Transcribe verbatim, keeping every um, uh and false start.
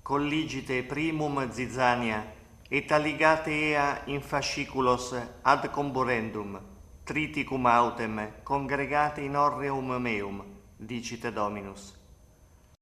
colligite primum zizania, et alligate ea in fasciculos ad comburendum, triticum autem congregate in orreum meum, dicite Dominus.